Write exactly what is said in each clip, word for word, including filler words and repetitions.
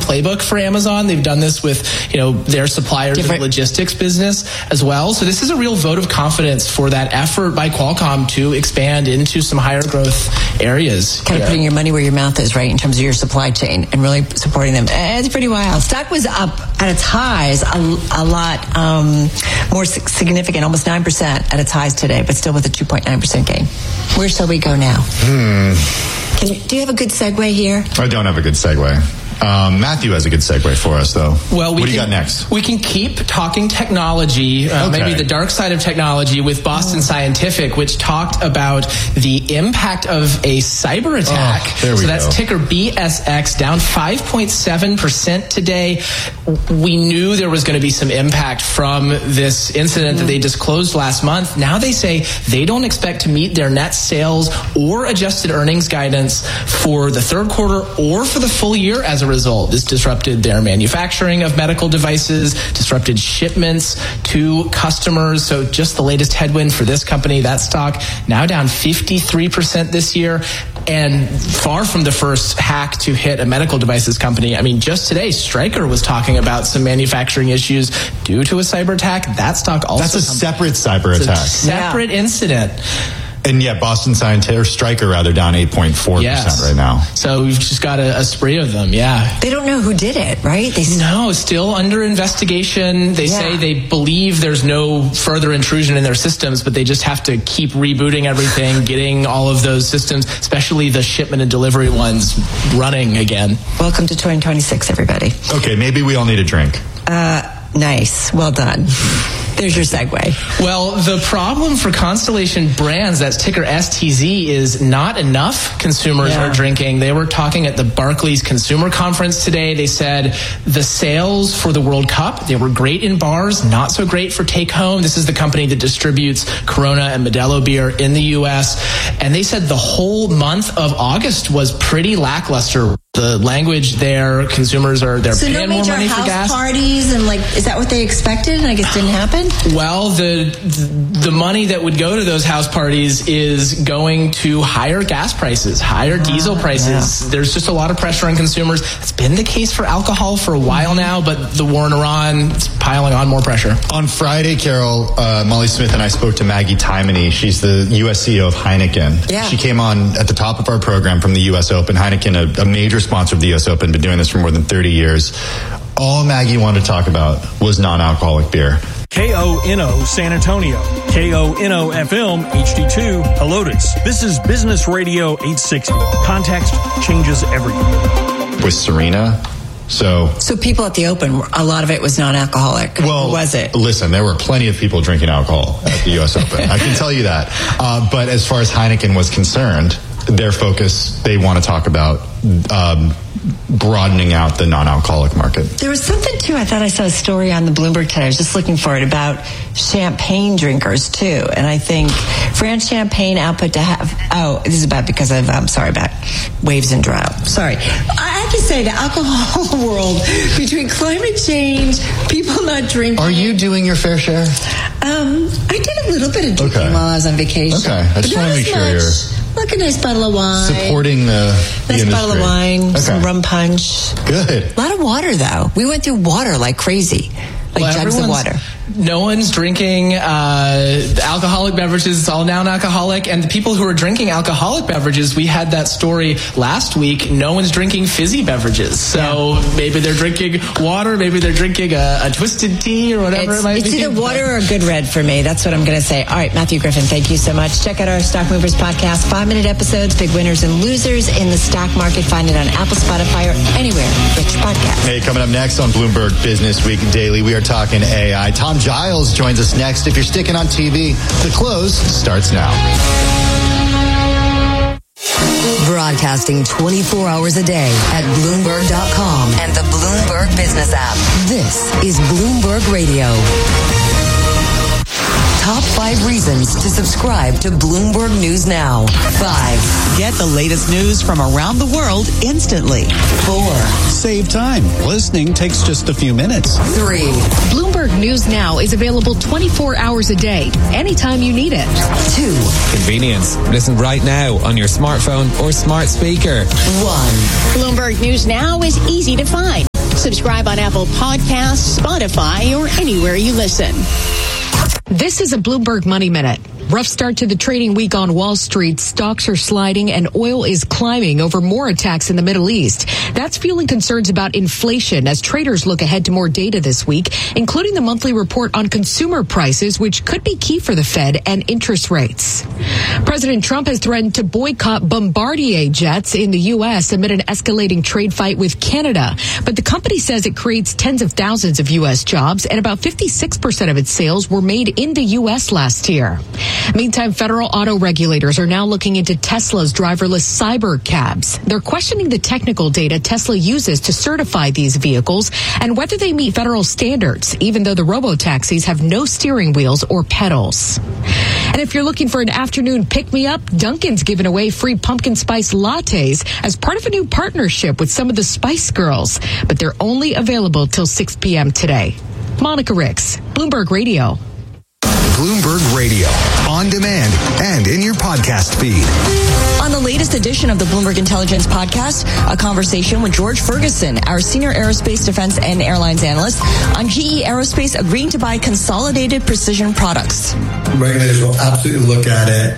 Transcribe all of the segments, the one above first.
playbook for Amazon. They've done this with, you know, their suppliers and logistics business as well. So this is a real vote of confidence for that effort by Qualcomm to expand into some higher growth areas. Kind of putting your money where your mouth is, right, in terms of your supply chain and really supporting them. It's pretty wild. Stock was up at its highs a, a lot um, more significant, almost nine percent at its highs today, but still with a two point nine percent gain. Where shall we go now? Hmm. Can you, do you have a good segue here? I don't have a good segue. Um, Matthew has a good segue for us, though. Well, we what do you can, got next? We can keep talking technology, uh, okay. maybe the dark side of technology, with Boston Scientific, which talked about the impact of a cyber attack. Oh, there we so that's go. ticker B S X, down five point seven percent today. We knew there was going to be some impact from this incident mm. that they disclosed last month. Now they say they don't expect to meet their net sales or adjusted earnings guidance for the third quarter or for the full year as a result. This disrupted their manufacturing of medical devices, disrupted shipments to customers. So just the latest headwind for this company, that stock now down fifty-three percent this year, and far from the first hack to hit a medical devices company. I mean, just today, Stryker was talking about some manufacturing issues due to a cyber attack. That stock also... That's a separate cyber it's attack. A separate yeah. incident. And yeah, Boston Scientific, or Stryker rather, down eight point four percent yes. right now. So we've just got a, a spree of them, yeah. They don't know who did it, right? They st- no, still under investigation. They yeah. say they believe there's no further intrusion in their systems, but they just have to keep rebooting everything, getting all of those systems, especially the shipment and delivery ones, running again. Welcome to twenty twenty-six, everybody. Okay, maybe we all need a drink. Uh, nice. Well done. There's your segue. Well, the problem for Constellation Brands, that's ticker S T Z, is not enough consumers yeah. are drinking. They were talking at the Barclays Consumer Conference today. They said the sales for the World Cup, they were great in bars, not so great for take home. This is the company that distributes Corona and Modelo beer in the U S. And they said the whole month of August was pretty lackluster. The language there, consumers are they're so paying no more money house for gas. Parties and like, is that what they expected? And I guess didn't happen. Well, the the money that would go to those house parties is going to higher gas prices, higher uh, diesel prices. Yeah. There's just a lot of pressure on consumers. It's been the case for alcohol for a while now, but the war in Iran is piling on more pressure. On Friday, Carol, uh, Molly Smith and I spoke to Maggie Tymony. She's the U S C E O of Heineken. Yeah. She came on at the top of our program from the U S Open. Heineken, a, a major sponsor of the U S Open, been doing this for more than thirty years. All Maggie wanted to talk about was non-alcoholic beer. K O N O San Antonio, K O N O F M H D two Helotes. This is Business Radio eight sixty. Context changes everything. With Serena. So, so people at the Open, a lot of it was non-alcoholic. Well, was it? Listen, there were plenty of people drinking alcohol at the U S Open. I can tell you that. Uh, but as far as Heineken was concerned, their focus, they want to talk about um, broadening out the non-alcoholic market. There was something, too, I thought I saw a story on the Bloomberg today. I was just looking for it about champagne drinkers, too. And I think France Champagne output to have... Oh, this is about because of... I'm sorry, about waves and drought. Sorry. I have to say, the alcohol world, between climate change, people not drinking... Are you doing your fair share? Um, I did a little bit of drinking okay. while I was on vacation. Okay, I just want to make sure much. you're... Like a nice bottle of wine. Supporting the, the nice industry. bottle of wine, okay. Some rum punch. Good. A lot of water, though. We went through water like crazy. Like well, jugs of water. No one's drinking uh, alcoholic beverages. It's all non-alcoholic. And the people who are drinking alcoholic beverages, we had that story last week. No one's drinking fizzy beverages. So yeah. maybe they're drinking water. Maybe they're drinking a, a twisted tea or whatever it's, it might it's be. It's either water or a good red for me. That's what I'm going to say. All right, Matthew Griffin, thank you so much. Check out our Stock Movers podcast. Five-minute episodes, big winners and losers in the stock market. Find it on Apple, Spotify, or anywhere. Get your podcast. Hey, coming up next on Bloomberg Business Week Daily, we are talking A I. Tom Giles joins us next. If you're sticking on T V, the close starts now. Broadcasting twenty-four hours a day at Bloomberg dot com and the Bloomberg Business app. This is Bloomberg Radio. Top five reasons to subscribe to Bloomberg News Now. Five. Get the latest news from around the world instantly. Four. Save time. Listening takes just a few minutes. Three. Bloomberg News Now is available twenty-four hours a day, anytime you need it. Two. Convenience. Listen right now on your smartphone or smart speaker. One. Bloomberg News Now is easy to find. Subscribe on Apple Podcasts, Spotify, or anywhere you listen. This is a Bloomberg Money Minute. Rough start to the trading week on Wall Street. Stocks are sliding and oil is climbing over more attacks in the Middle East. That's fueling concerns about inflation as traders look ahead to more data this week, including the monthly report on consumer prices, which could be key for the Fed, and interest rates. President Trump has threatened to boycott Bombardier jets in the U S amid an escalating trade fight with Canada. But the company says it creates tens of thousands of U S jobs, and about fifty-six percent of its sales were made in the U S last year. Meantime, federal auto regulators are now looking into Tesla's driverless cyber cabs. They're questioning the technical data Tesla uses to certify these vehicles and whether they meet federal standards, even though the robo-taxis have no steering wheels or pedals. And if you're looking for an afternoon pick-me-up, Dunkin's giving away free pumpkin spice lattes as part of a new partnership with some of the Spice Girls. But they're only available till six p.m. today. Monica Ricks, Bloomberg Radio. Bloomberg Radio, on demand and in your podcast feed. On the latest edition of the Bloomberg Intelligence Podcast, a conversation with George Ferguson, our senior aerospace, defense, and airlines analyst, on G E Aerospace agreeing to buy Consolidated Precision Products. Regulators will absolutely look at it.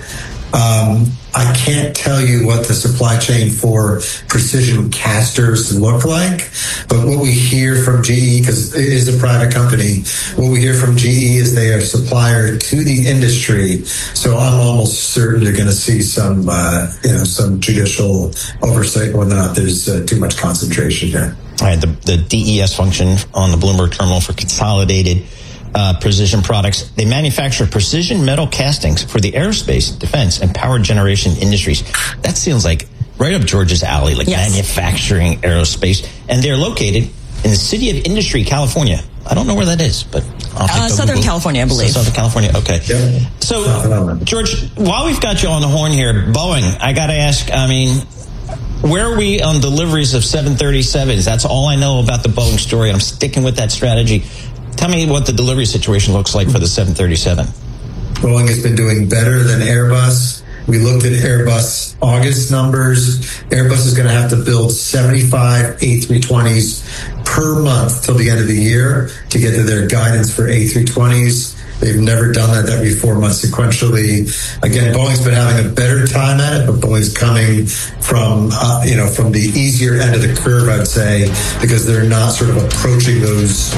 Um, I can't tell you what the supply chain for precision casters look like, but what we hear from G E, because it is a private company, what we hear from G E is they are a supplier to the industry. So I'm almost certain you're going to see some, uh, you know, some judicial oversight, whether or not there's uh, too much concentration here. All right, the, the D E S function on the Bloomberg terminal for Consolidated Uh, precision products. They manufacture precision metal castings for the aerospace, defense, and power generation industries. That sounds like right up George's alley, like yes. manufacturing aerospace. And they're located in the city of Industry, California. I don't know where that is, but I'll uh, Southern Google. California, I believe. So Southern California, okay. Yeah. So, George, while we've got you on the horn here, Boeing, I got to ask, I mean, where are we on deliveries of seven thirty-sevens? That's all I know about the Boeing story. I'm sticking with that strategy. Tell me what the delivery situation looks like for the seven thirty-seven. Boeing has been doing better than Airbus. We looked at Airbus August numbers. Airbus is going to have to build seventy-five A three twenties per month till the end of the year to get to their guidance for A three twenties. They've never done that every four months sequentially. Again, Boeing's been having a better time at it, but Boeing's coming from, uh, you know, from the easier end of the curve, I'd say, because they're not sort of approaching those,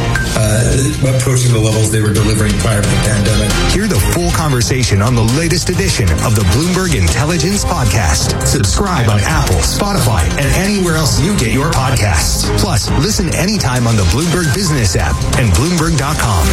uh, approaching the levels they were delivering prior to the pandemic. Hear the full conversation on the latest edition of the Bloomberg Intelligence Podcast. Subscribe on Apple, Spotify, and anywhere else you get your podcasts. Plus, listen anytime on the Bloomberg Business app and Bloomberg dot com.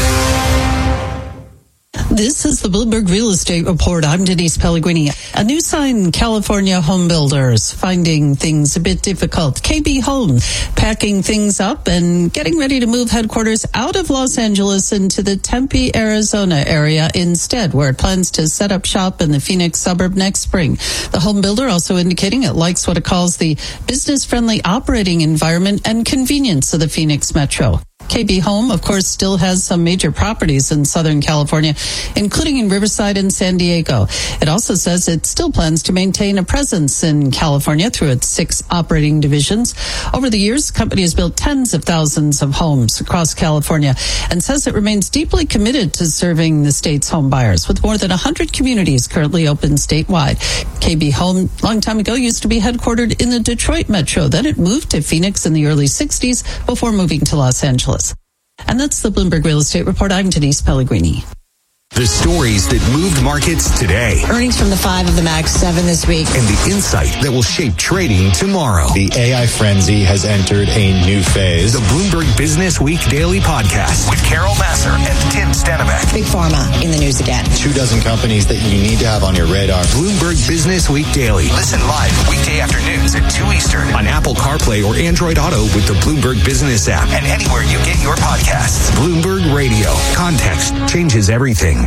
This is the Bloomberg Real Estate Report. I'm Denise Pellegrini. A new sign, California home builders finding things a bit difficult. K B Home packing things up and getting ready to move headquarters out of Los Angeles into the Tempe, Arizona area instead, where it plans to set up shop in the Phoenix suburb next spring. The home builder also indicating it likes what it calls the business-friendly operating environment and convenience of the Phoenix metro. K B Home, of course, still has some major properties in Southern California, including in Riverside and San Diego. It also says it still plans to maintain a presence in California through its six operating divisions. Over the years, the company has built tens of thousands of homes across California and says it remains deeply committed to serving the state's home buyers, with more than one hundred communities currently open statewide. K B Home, long time ago, used to be headquartered in the Detroit metro. Then it moved to Phoenix in the early sixties before moving to Los Angeles. And that's the Bloomberg Real Estate Report. I'm Denise Pellegrini. The stories that moved markets today. Earnings from the five of the Max seven this week. And the insight that will shape trading tomorrow. The A I frenzy has entered a new phase. The Bloomberg Business Week Daily Podcast with Carol Massar and Tim Stenbeck. Big Pharma in the news again. Two dozen companies that you need to have on your radar. Bloomberg Business Week Daily. Listen live weekday afternoons at two Eastern on Apple CarPlay or Android Auto with the Bloomberg Business app and anywhere you get your podcasts. Bloomberg Radio. Context changes everything.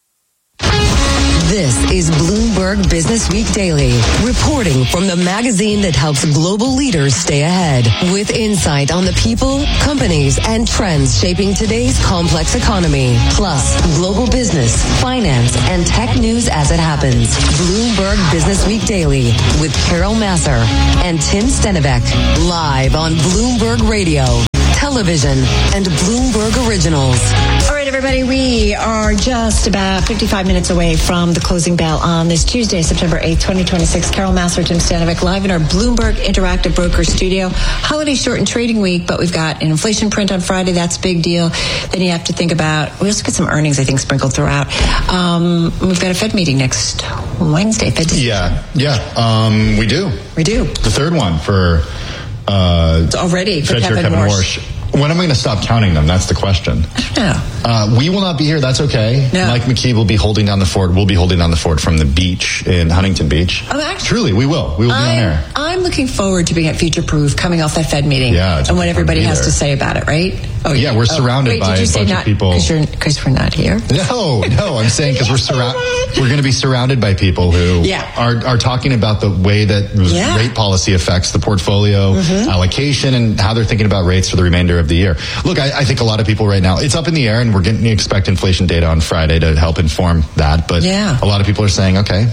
This is Bloomberg Business Week Daily, reporting from the magazine that helps global leaders stay ahead, with insight on the people, companies, and trends shaping today's complex economy, plus global business, finance, and tech news as it happens. Bloomberg Business Week Daily with Carol Massar and Tim Stenbeck, live on Bloomberg Radio. television, and Bloomberg Originals. All right, everybody, we are just about fifty-five minutes away from the closing bell on this Tuesday, September eighth, twenty twenty-six. Carol Massar, Tim Stanovic, live in our Bloomberg Interactive Broker studio. Holiday shortened trading week, but we've got an inflation print on Friday. That's a big deal. Then you have to think about, we also get some earnings, I think, sprinkled throughout. Um, we've got a Fed meeting next Wednesday. Fed yeah, yeah, um, we do. We do. The third one for uh, it's already for Fed Chair Kevin, Kevin Warsh. Warsh. When am I going to stop counting them? That's the question. I don't know. Uh, we will not be here. That's okay. No. Mike McKee will be holding down the fort. We'll be holding down the fort from the beach in Huntington Beach. Oh, actually, Truly, we will. We will be I'm, on air. I'm looking forward to being at Future Proof coming off that Fed meeting yeah, and what everybody has there. to say about it, right? Oh, yeah, we're surrounded oh, wait, by did you a say bunch not, of people. Because we're not here? No, no, I'm saying because we're surrounded. We're going to be surrounded by people who yeah. are, are talking about the way that yeah. rate policy affects the portfolio mm-hmm. allocation and how they're thinking about rates for the remainder of the year. Look, I, I think a lot of people right now, it's up in the air, and we're going to expect inflation data on Friday to help inform that. But yeah. a lot of people are saying, okay,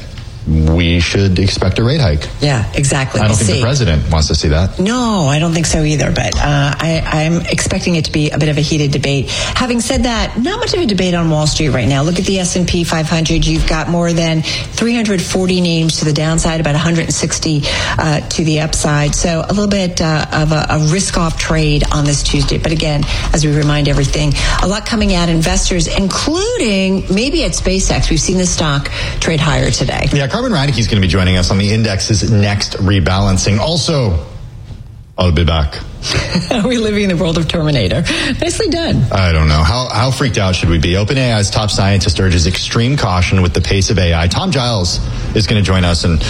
we should expect a rate hike. Yeah, exactly. I don't we'll think see. the president wants to see that. No, I don't think so either. But uh, I, I'm expecting it to be a bit of a heated debate. Having said that, not much of a debate on Wall Street right now. Look at the S and P five hundred. You've got more than three hundred forty names to the downside, about one hundred sixty uh, to the upside. So a little bit uh, of a, a risk-off trade on this Tuesday. But again, as we remind everything, a lot coming at investors, including maybe at SpaceX. We've seen the stock trade higher today. Yeah. Carmen Reineke is going to be joining us on the index's next rebalancing. Also, I'll be back. Are we living in the world of Terminator? Nicely done. I don't know. How how freaked out should we be? OpenAI's top scientist urges extreme caution with the pace of A I. Tom Giles is going to join us and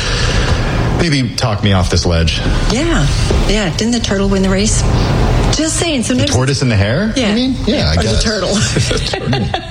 maybe talk me off this ledge. Yeah. Yeah. Didn't the turtle win the race? Just saying. Sometimes the tortoise in the hare? Yeah. You mean? Yeah, I or guess. the turtle.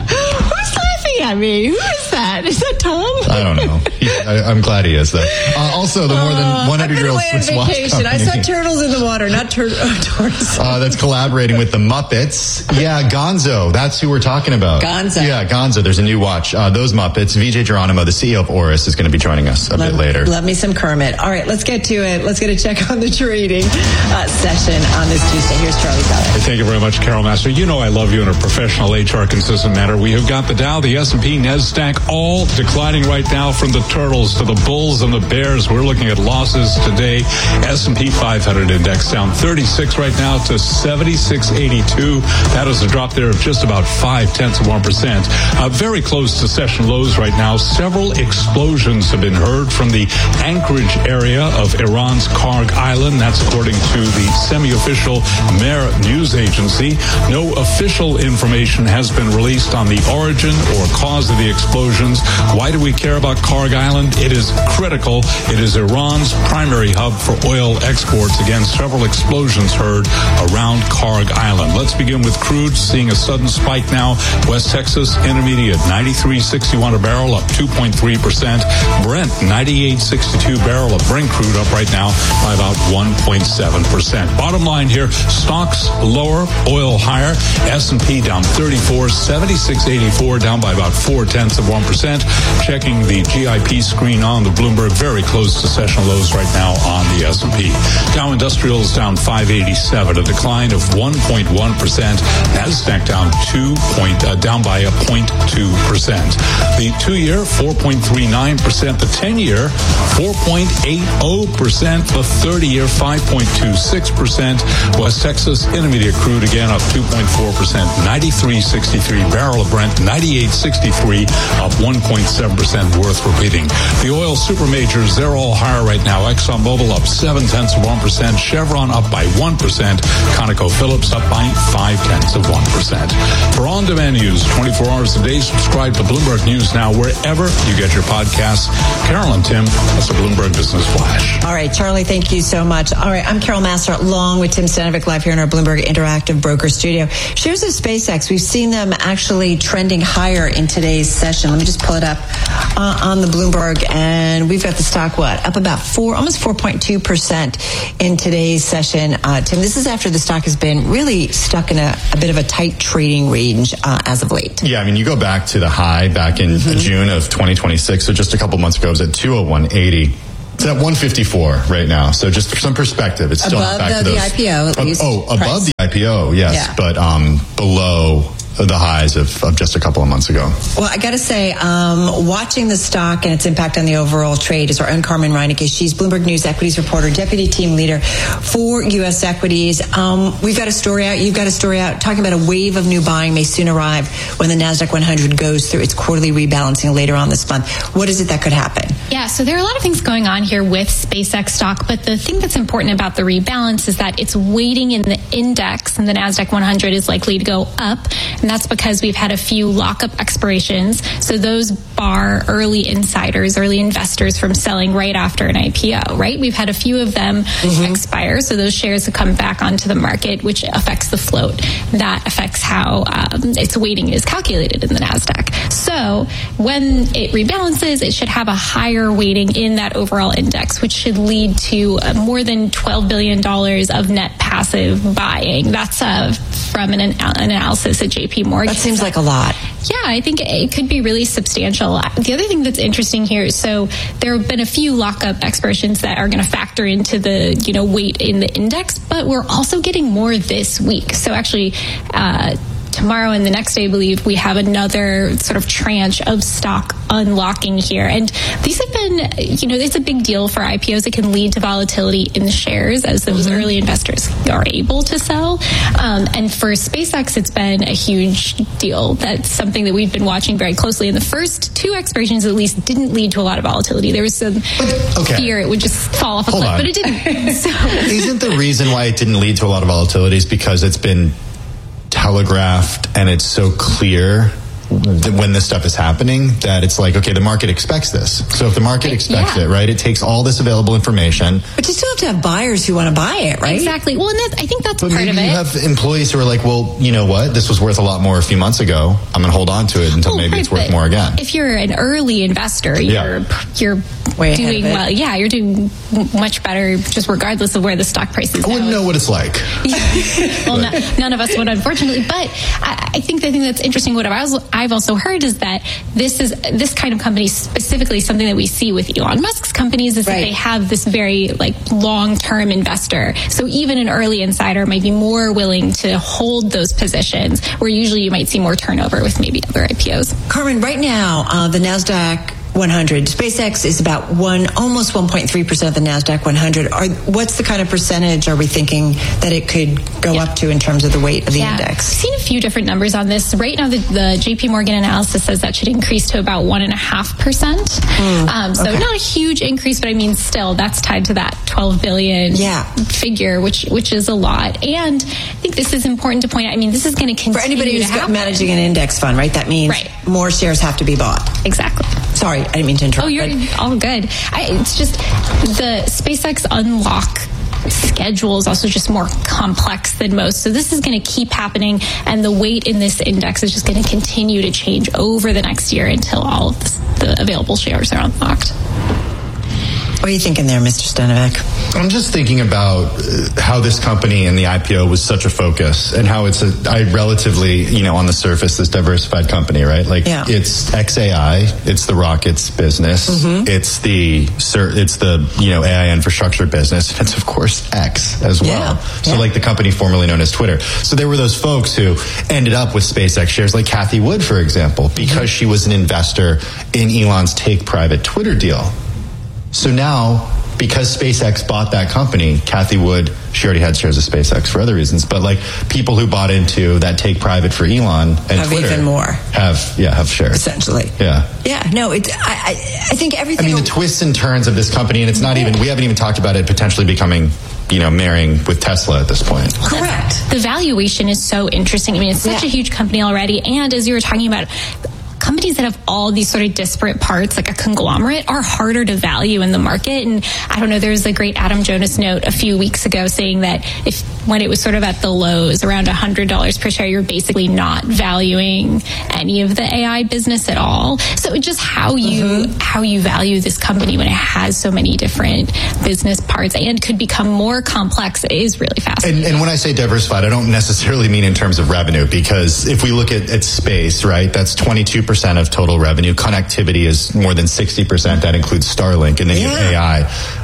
Who's laughing at me? Who is that? Is that Tom? I don't know. He, I, I'm glad he is, though. Uh, also, the more than one hundred year old Swiss watch company. I saw turtles in the water, not tur- uh, tortoise. Uh, that's collaborating with the Muppets. Yeah, Gonzo. That's who we're talking about. Gonzo. Yeah, Gonzo. There's a new watch. Uh, those Muppets. Vijay Geronimo, the C E O of Oris, is going to be joining us a love, bit later. Love me some Kermit. All right, let's get to it. Let's get a check on the trading uh, session on this Tuesday. Here's Charlie Feller. Thank you very much, Carol Massar. You know I love you in a professional H R consistent manner. We have got the Dow, the S and P, NASDAQ, all declining right now, from the turtles to the bulls and the bears. We're looking at losses today. S and P five hundred index down thirty-six right now to seventy-six eighty-two. That is a drop there of just about five tenths of one percent. Uh, very close to session lows right now. Several explosions have been heard from the Anchorage area of Iran's Karg Island. That's according to the semi-official Mer news agency. No official information has been released on the origin or cause of the explosions. Why do we care about Karg Island? It is critical. It is Iran's primary hub for oil exports. Again, several explosions heard around Karg Island. Let's begin with crude, seeing a sudden spike now. West Texas Intermediate ninety-three sixty-one a barrel, up two point three percent. Brent ninety-eight sixty-two barrel of Brent crude, up right now by about one point seven percent. Bottom line here, stocks lower, oil higher. S and P down thirty-four, seventy-six eighty-four, down by about four tenths of one percent. Checking the G I P screen on the Bloomberg, very close to session lows right now on the S and P. Dow Industrials down five eighty-seven, a decline of one point one percent. Nasdaq down two point, uh, down by a zero point two percent. The two-year four point three nine percent. The ten-year four point eight zero percent. The thirty-year five point two six percent. West Texas Intermediate crude again up two point four percent. ninety-three sixty-three barrel of Brent, ninety-eight sixty-three, up one point seven percent, worth repeating. The oil super majors, they're all higher right now. ExxonMobil up seven tenths of one percent. Chevron up by one percent. ConocoPhillips up by five tenths of one percent. For on-demand news, twenty-four hours a day, subscribe to Bloomberg News Now wherever you get your podcasts. Carol and Tim, that's a Bloomberg Business Flash. All right, Charlie, thank you so much. All right, I'm Carol Massar, along with Tim Stanovic, live here in our Bloomberg Interactive Broker Studio. Shares of SpaceX, we've seen them actually trending higher in today's session. Let me just pull it up uh, on the Bloomberg, and we've got the stock, what, up about four, almost four point two percent in today's session. Uh, Tim, this is after the stock has been really stuck in a, a bit of a tight trading range uh, as of late. Yeah, I mean, you go back to the high back in mm-hmm. June of twenty twenty-six, so just a couple months ago, it was at two oh one eighty. It's at one fifty-four right now. So just for some perspective, it's still above not back the, to those. the I P O, at uh, least. Oh, above price. the I P O. P O, yes, Yeah. but um, below the highs of, of just a couple of months ago. Well, I got to say, um, watching the stock and its impact on the overall trade is our own Carmen Reinecke. She's Bloomberg News equities reporter, deputy team leader for U S equities. Um, we've got a story out. You've got a story out talking about a wave of new buying may soon arrive when the NASDAQ one hundred goes through its quarterly rebalancing later on this month. What is it that could happen? Yeah, so there are a lot of things going on here with SpaceX stock, but the thing that's important about the rebalance is that its weighting in the index and the NASDAQ one hundred is likely to go up. And that's because we've had a few lockup expirations. So those bar early insiders, early investors from selling right after an I P O, right? We've had a few of them mm-hmm. expire. So those shares have come back onto the market, which affects the float. That affects how um, its weighting is calculated in the NASDAQ. So when it rebalances, it should have a higher weighting in that overall index, which should lead to uh, more than twelve billion dollars of net passive buying. That's uh, from an, an analysis at J P Morgan. That seems like a lot. Yeah, I think it could be really substantial. The other thing that's interesting here is so there have been a few lockup expirations that are going to factor into the, you know, weight in the index, but we're also getting more this week. So actually, uh, tomorrow and the next day, I believe, we have another sort of tranche of stock unlocking here. And these have been, you know, it's a big deal for I P Os. It can lead to volatility in the shares as those mm-hmm. early investors are able to sell. Um, and for SpaceX, it's been a huge deal. That's something that we've been watching very closely. And the first two expirations, at least, didn't lead to a lot of volatility. There was some okay. fear it would just fall off a Hold cliff, on. but it didn't. So. Isn't the reason why it didn't lead to a lot of volatility is because it's been telegraphed and it's so clear that when this stuff is happening that it's like, okay, the market expects this. So if the market expects yeah. it, right, it takes all this available information. But you still have to have buyers who want to buy it, right? Exactly. Well, and that, I think that's but part maybe of it. You have employees who are like, well, you know what, this was worth a lot more a few months ago. I'm going to hold on to it until well, maybe right, it's worth more again. If you're an early investor, you're yeah. you're Way doing well. Yeah, you're doing much better just regardless of where the stock price is. I wouldn't know what it's like. well, no, none of us would, unfortunately. But I, I think the thing that's interesting, what I've also, I've also heard is that this is this kind of company, specifically something that we see with Elon Musk's companies, is right. that they have this very like long-term investor. So even an early insider might be more willing to hold those positions, where usually you might see more turnover with maybe other I P Os. Carmen, right now, uh, the NASDAQ one hundred. SpaceX is about one, almost one point three percent of the NASDAQ one hundred. Are, what's the kind of percentage are we thinking that it could go yeah. up to in terms of the weight of the yeah. index? I've seen a few different numbers on this. Right now, the, the J P Morgan analysis says that should increase to about one and a half percent. Mm, um, so okay. not a huge increase, but I mean, still, that's tied to that twelve billion yeah. figure, which which is a lot. And I think this is important to point out. I mean, this is going to continue for anybody who's to happen. managing an index fund, right? That means right. more shares have to be bought. Exactly. Sorry, I didn't mean to interrupt. Oh, you're but. all good. I, it's just the SpaceX unlock schedule is also just more complex than most. So this is going to keep happening, and the weight in this index is just going to continue to change over the next year until all of this, the available shares are unlocked. What are you thinking there, Mister Stanovic? I'm just thinking about how this company and the I P O was such a focus, and how it's a I relatively, you know, on the surface, this diversified company, right? Like yeah. it's X A I, it's the rockets business, mm-hmm. it's the it's the you know A I infrastructure business, and it's of course X as well. Yeah. So yeah. like the company formerly known as Twitter. So there were those folks who ended up with SpaceX shares, like Cathie Wood, for example, because mm-hmm. she was an investor in Elon's take private Twitter deal. So now, because SpaceX bought that company, Cathie Wood, she already had shares of SpaceX for other reasons, but like people who bought into that take private for Elon and have Twitter even more. Have yeah have shares essentially. Yeah. Yeah. No. It's I I, I think everything. I mean the twists and turns of this company, and it's not even we haven't even talked about it potentially becoming, you know, marrying with Tesla at this point. Correct. The valuation is so interesting. I mean, it's such yeah. a huge company already, and as you were talking about, companies that have all these sort of disparate parts, like a conglomerate, are harder to value in the market. And I don't know, there was a great Adam Jonas note a few weeks ago saying that if when it was sort of at the lows, around one hundred dollars per share, you're basically not valuing any of the A I business at all. So just how you mm-hmm. how you value this company when it has so many different business parts and could become more complex is really fascinating. And, and when I say diversified, I don't necessarily mean in terms of revenue, because if we look at, at space, right, that's twenty-two percent of total revenue. Connectivity is more than sixty percent. That includes Starlink, and then yeah. you have A I.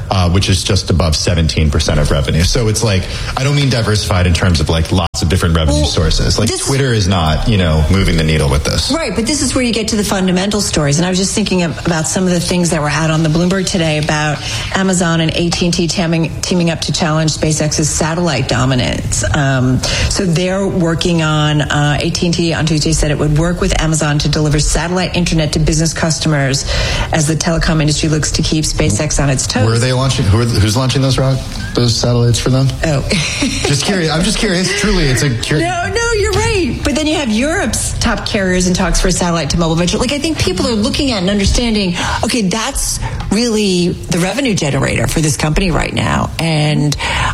uh, which is just above seventeen percent of revenue. So it's like, I don't mean diversified in terms of like lots of different revenue well, sources. Like Twitter is not, you know, moving the needle with this. Right, but this is where you get to the fundamental stories. And I was just thinking of, about some of the things that were out on the Bloomberg today about Amazon and A T and T teaming, teaming up to challenge SpaceX's satellite dominance. Um, so they're working on, uh, A T and T on Tuesday said it would work with Amazon to deliver satellite internet to business customers as the telecom industry looks to keep SpaceX on its toes. Where are they launching? Who are, who's launching those rock, those satellites for them? Oh. Just curious. I'm just curious. Truly, it's a curious. No, no, you're right. But then you have Europe's top carriers in talks for satellite to mobile venture. Like, I think people are looking at and understanding, okay, that's really the revenue generator for this company right now. And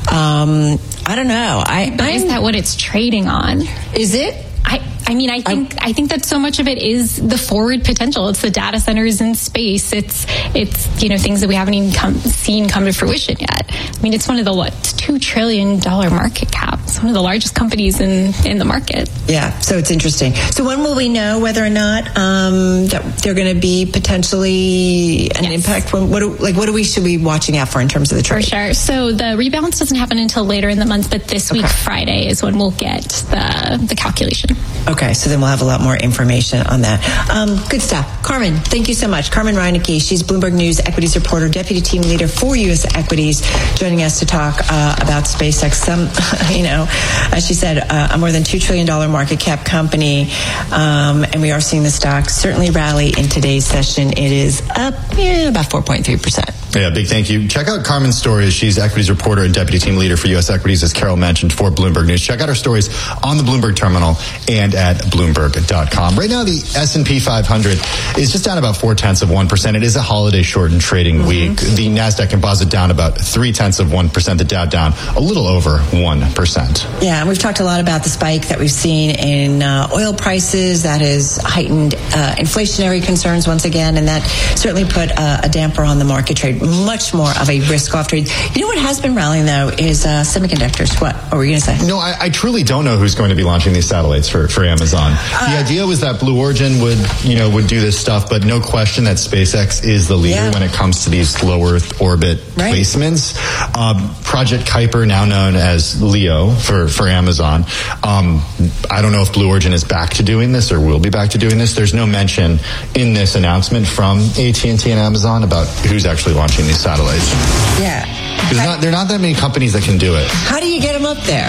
um, I don't know. I, but is that what it's trading on? Is it? I, I mean, I think I think that so much of it is the forward potential. It's the data centers in space. It's it's you know things that we haven't even come, seen come to fruition yet. I mean, it's one of the what two trillion dollar market cap. It's one of the largest companies in, in the market. Yeah, so it's interesting. So when will we know whether or not um, that they're going to be potentially an yes. impact? When, what do, like what are we should we be watching out for in terms of the trade? For sure. So the rebalance doesn't happen until later in the month, but this okay. week Friday is when we'll get the the calculation. Okay, so then we'll have a lot more information on that. Um, good stuff. Carmen, thank you so much. Carmen Reinecke, she's Bloomberg News equities reporter, deputy team leader for U S equities, joining us to talk uh, about SpaceX. Some, you know, as she said, uh, a more than two trillion dollars market cap company, um, and we are seeing the stock certainly rally in today's session. It is up yeah, about four point three percent. Yeah, big thank you. Check out Carmen's stories. She's equities reporter and deputy team leader for U S equities, as Carol mentioned, for Bloomberg News. Check out her stories on the Bloomberg terminal and at Bloomberg dot com. Right now, the S and P five hundred is just down about four-tenths of one percent. It is a holiday-shortened trading mm-hmm. week. The NASDAQ Composite down about three-tenths of one percent. The Dow down a little over one percent. Yeah, and we've talked a lot about the spike that we've seen in uh, oil prices. That has heightened uh, inflationary concerns once again, and that certainly put uh, a damper on the market trade. Much more of a risk-off trade. You know what has been rallying, though, is uh, semiconductors. What, what were you going to say? No, I, I truly don't know who's going to be launching these satellites for, for Amazon. Uh, the idea was that Blue Origin would, you know, would do this stuff, but no question that SpaceX is the leader yeah. when it comes to these low Earth orbit right. placements. Um, Project Kuiper, now known as Leo for, for Amazon. Um, I don't know if Blue Origin is back to doing this or will be back to doing this. There's no mention in this announcement from A T and T and Amazon about who's actually launching these satellites. Yeah. Because not, there are not that many companies that can do it. How do you get them up there?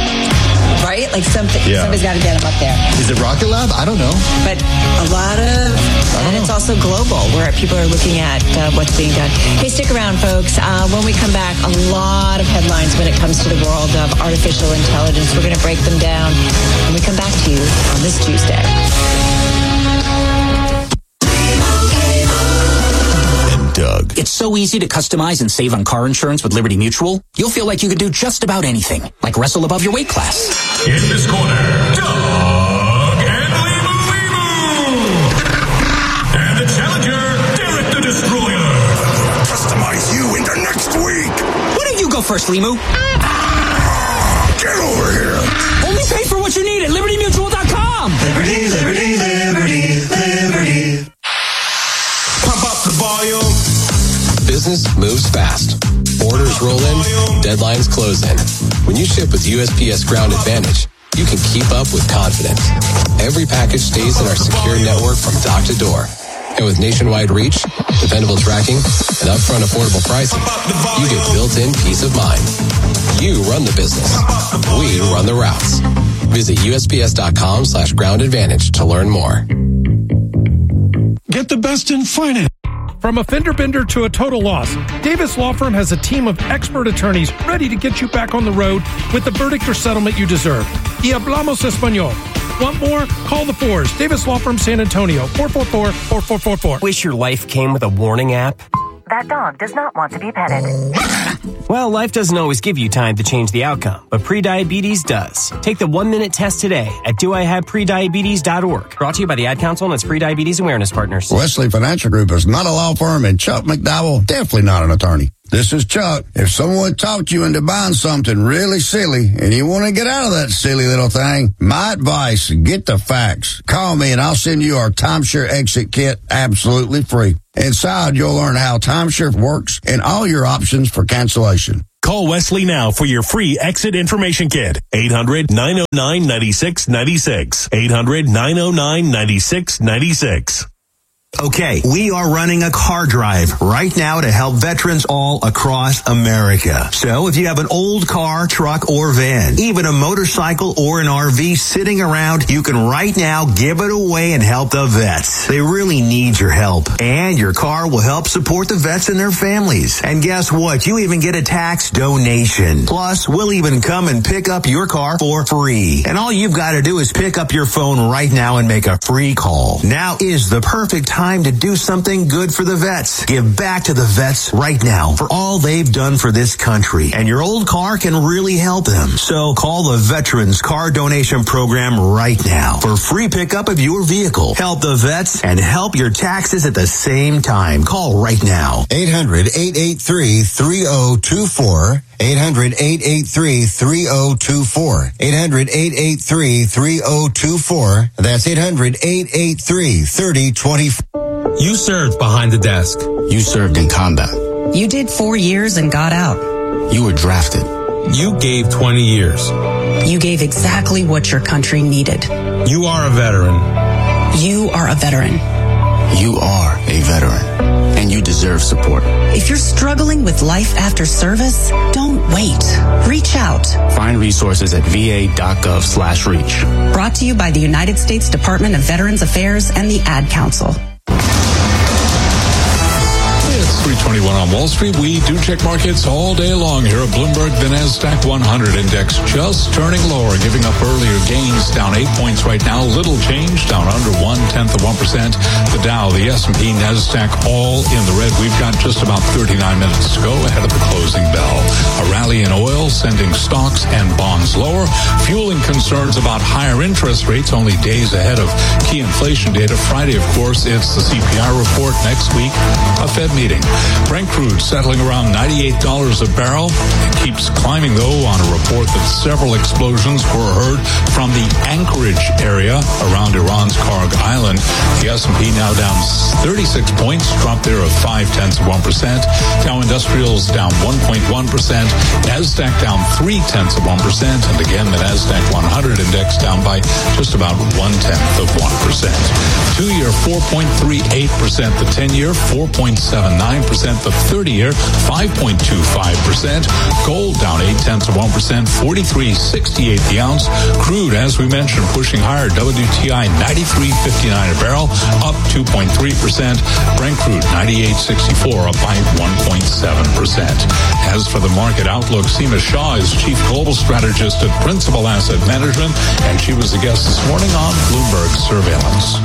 Right? Like something, yeah. somebody's got to get them up there. Is it Rocket Lab? I don't know. But a lot of, and it's also global, where people are looking at uh, what's being done. Hey, stick around, folks. Uh, when we come back, a lot of headlines when it comes to the world of artificial intelligence. We're going to break them down when we come back to you on this Tuesday. Doug. It's so easy to customize and save on car insurance with Liberty Mutual. You'll feel like you could do just about anything, like wrestle above your weight class. In this corner, Doug and Limu Limu. And the challenger, Derek the Destroyer. Customize you into next week. Why don't you go first, Limu? Get over here. Only pay for what you need at Liberty Mutual dot com. Liberty, Liberty, Liberty, Liberty. Pump up the volume. Business moves fast. Orders roll in, deadlines close in. When you ship with U S P S Ground Advantage, you can keep up with confidence. Every package stays in our secure network from dock to door. And with nationwide reach, dependable tracking, and upfront affordable pricing, you get built-in peace of mind. You run the business. We run the routes. Visit U S P S dot com slash ground advantage to learn more. Get the best in finance. From a fender bender to a total loss, Davis Law Firm has a team of expert attorneys ready to get you back on the road with the verdict or settlement you deserve. Y hablamos español. Want more? Call the fours. Davis Law Firm San Antonio, four four four, four four four four. Wish your life came with a warning app? That dog does not want to be petted. Well, life doesn't always give you time to change the outcome, but prediabetes does. Take the one-minute test today at do I have prediabetes dot org. Brought to you by the Ad Council and its Prediabetes Awareness Partners. Wesley Financial Group is not a law firm, and Chuck McDowell, definitely not an attorney. This is Chuck. If someone talked you into buying something really silly and you want to get out of that silly little thing, my advice, get the facts. Call me and I'll send you our timeshare exit kit absolutely free. Inside, you'll learn how timeshare works and all your options for cancellation. Call Wesley now for your free exit information kit. eight hundred, nine oh nine, nine six nine six. eight hundred, nine oh nine, nine six nine six. Okay, we are running a car drive right now to help veterans all across America. So if you have an old car, truck, or van, even a motorcycle or an R V sitting around, you can right now give it away and help the vets. They really need your help. And your car will help support the vets and their families. And guess what? You even get a tax donation. Plus, we'll even come and pick up your car for free. And all you've got to do is pick up your phone right now and make a free call. Now is the perfect time to do something good for the vets. Give back to the vets right now for all they've done for this country. And your old car can really help them. So call the Veterans Car Donation Program right now for free pickup of your vehicle. Help the vets and help your taxes at the same time. Call right now. eight hundred, eight eight three, three oh two four. eight hundred, eight eight three, three oh two four. eight hundred, eight eight three, three oh two four. That's eight hundred, eight eight three, three oh two four. You served behind the desk. You served in combat. You did four years and got out. You were drafted. You gave twenty years. You gave exactly what your country needed. You are a veteran. You are a veteran. You are a veteran. And you deserve support. If you're struggling with life after service, don't wait. Reach out. Find resources at va.gov slash reach. Brought to you by the United States Department of Veterans Affairs and the Ad Council. It's three twenty-one on Wall Street. We do check markets all day long here at Bloomberg. The NASDAQ one hundred index just turning lower, giving up earlier gains, down eight points right now. Little change, down under one-tenth of one percent. The Dow, the S and P, NASDAQ all in the red. We've got just about thirty-nine minutes to go ahead of the closing bell. A rally in oil sending stocks and bonds lower, fueling concerns about higher interest rates only days ahead of key inflation data. Friday, of course, it's the C P I report. Next week, a Fed meeting. Brent crude settling around ninety-eight dollars a barrel. It keeps climbing, though, on a report that several explosions were heard from the Anchorage area around Iran's Karg Island. The S and P now down thirty-six points, drop there of five-tenths of one percent. Dow Industrials down one point one percent. NASDAQ down three-tenths of one percent. And again, the NASDAQ one hundred index down by just about one-tenth of one percent. Two-year, four point three eight percent. The ten-year, four point seven nine percent. The thirty-year, five point two five percent. Gold down eight-tenths of one percent. forty-three sixty-eight the ounce. Crude, as we mentioned, pushing higher. W T I ninety-three fifty-nine a barrel, up two point three percent. Brent crude ninety-eight sixty-four, up by one point seven percent. As for the market outlook, Seema Shah is Chief Global Strategist at Principal Asset Management, and she was a guest this morning on Bloomberg Surveillance.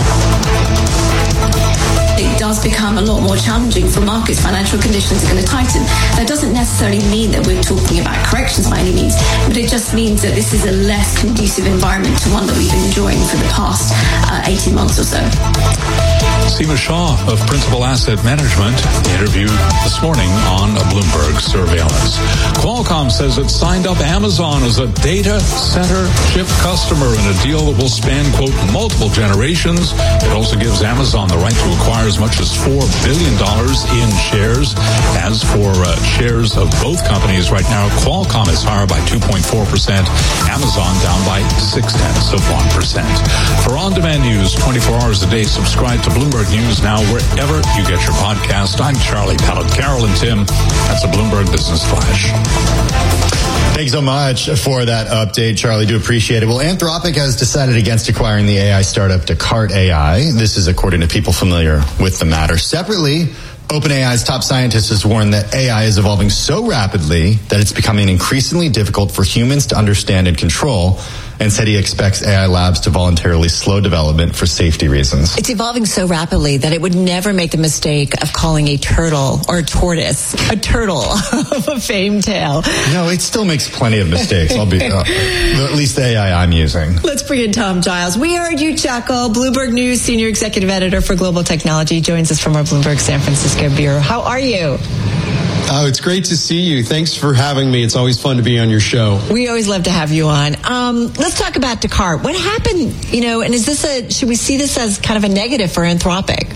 It does become a lot more challenging for markets. Financial conditions are going to tighten. That doesn't necessarily mean that we're talking about corrections by any means, but it just means that this is a less conducive environment to one that we've been enjoying for the past uh, eighteen months or so. Seema Shah of Principal Asset Management interviewed this morning on a Bloomberg Surveillance. Qualcomm says it signed up Amazon as a data center chip customer in a deal that will span, quote, multiple generations. It also gives Amazon the right to acquire as much as four billion dollars in shares. As for uh, shares of both companies right now, Qualcomm is higher by two point four percent, Amazon down by six-tenths of one percent. For on-demand news twenty-four hours a day, subscribe to Bloomberg News now wherever you get your podcast. I'm Charlie Pellet. Carol and Tim, that's a Bloomberg Business Flash. Thanks so much for that update, Charlie. Do appreciate it. Well, Anthropic has decided against acquiring the A I startup Descartes A I. This is according to people familiar with the matter. Separately, OpenAI's top scientist has warned that A I is evolving so rapidly that it's becoming increasingly difficult for humans to understand and control, and said he expects A I labs to voluntarily slow development for safety reasons. It's evolving so rapidly that it would never make the mistake of calling a turtle or a tortoise a turtle of a famed tale. No, it still makes plenty of mistakes. I'll be, uh, at least the A I I'm using. Let's bring in Tom Giles. We heard you chuckle. Bloomberg News Senior Executive Editor for Global Technology joins us from our Bloomberg San Francisco bureau. How are you? Oh, it's great to see you. Thanks for having me. It's always fun to be on your show. We always love to have you on. Um, let's talk about Descartes. What happened, you know, and is this a, should we see this as kind of a negative for Anthropic?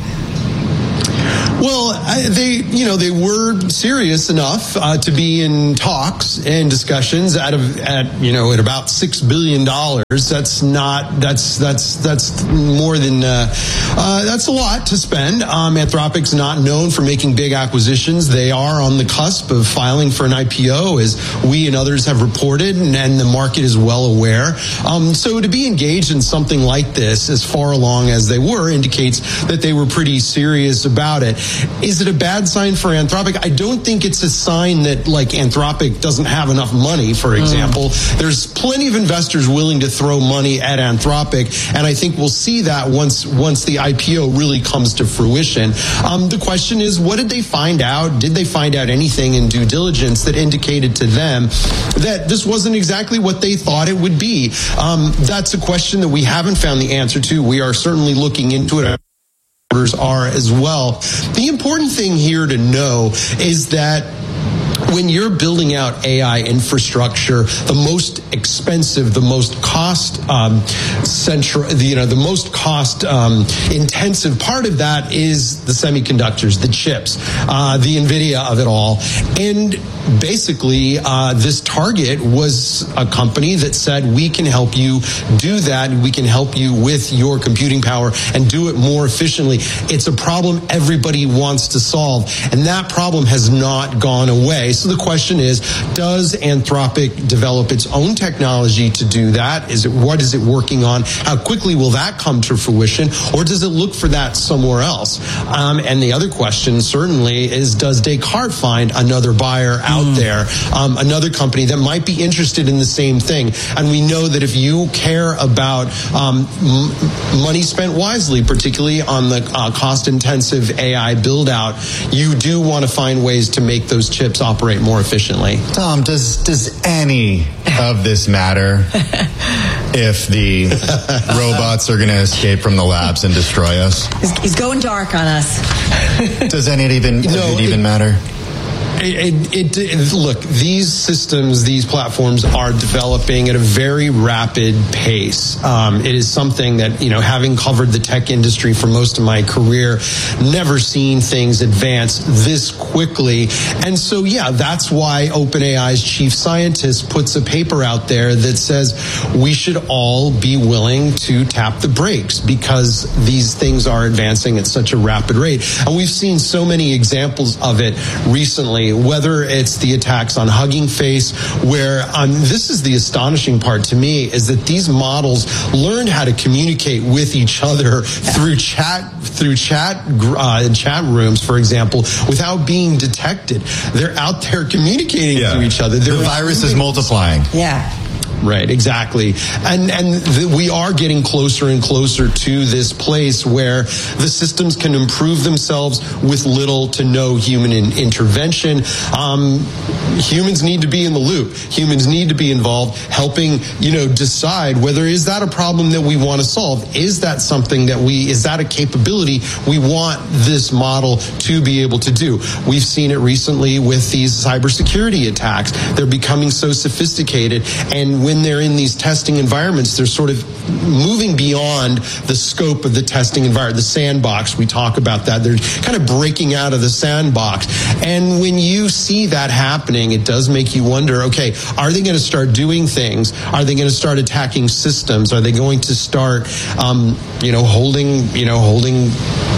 Well, I, they, you know, they were serious enough uh, to be in talks and discussions at, a, at, you know, at about six billion dollars. That's not, that's, that's, that's more than, uh, uh, that's a lot to spend. Um, Anthropic's not known for making big acquisitions. They are on the cusp of filing for an I P O, as we and others have reported, and, and the market is well aware. Um, so to be engaged in something like this, as far along as they were, indicates that they were pretty serious about it. Is it a bad sign for Anthropic? I don't think it's a sign that, like, Anthropic doesn't have enough money, for example. Mm. There's plenty of investors willing to throw money at Anthropic, and I think we'll see that once once the I P O really comes to fruition. Um, the question is, what did they find out? Did they find out anything in due diligence that indicated to them that this wasn't exactly what they thought it would be? Um, that's a question that we haven't found the answer to. We are certainly looking into it. Are as well. The important thing here to know is that when you're building out A I infrastructure, the most expensive, the most cost um, central, you know, the most cost um, intensive part of that is the semiconductors, the chips, uh, the NVIDIA of it all. And basically, uh, this Target was a company that said, we can help you do that. We can help you with your computing power and do it more efficiently. It's a problem everybody wants to solve, and that problem has not gone away. So the question is, does Anthropic develop its own technology to do that? Is it, what is it working on? How quickly will that come to fruition? Or does it look for that somewhere else? Um, and the other question certainly is, does Descartes find another buyer out mm. there, um, another company that might be interested in the same thing? And we know that if you care about um, m- money spent wisely, particularly on the uh, cost-intensive A I build-out, you do want to find ways to make those chips operate more efficiently. Tom, does does any of this matter if the robots are going to escape from the labs and destroy us? He's, he's going dark on us. Does any even, does no, it even it, matter? It, it, it, look, these systems, these platforms are developing at a very rapid pace. Um, it is something that, you know, having covered the tech industry for most of my career, never seen things advance this quickly. And so, yeah, that's why OpenAI's chief scientist puts a paper out there that says we should all be willing to tap the brakes because these things are advancing at such a rapid rate. And we've seen so many examples of it recently. Whether it's the attacks on Hugging Face, where um, this is the astonishing part to me, is that these models learned how to communicate with each other through chat, through chat, uh, chat rooms, for example, without being detected. They're out there communicating yeah. to each other. They're the virus is multiplying. Yeah. Right, exactly. And and th- we are getting closer and closer to this place where the systems can improve themselves with little to no human in- intervention. Um, humans need to be in the loop. Humans need to be involved, helping, you know, decide whether is that a problem that we want to solve? Is that something that we, is that a capability we want this model to be able to do? We've seen it recently with these cybersecurity attacks. They're becoming so sophisticated, and when they're in these testing environments, they're sort of moving beyond the scope of the testing environment, the sandbox. We talk about that. They're kind of breaking out of the sandbox. And when you see that happening, it does make you wonder, okay, are they going to start doing things? Are they going to start attacking systems? Are they going to start, um, you know, holding, you know, holding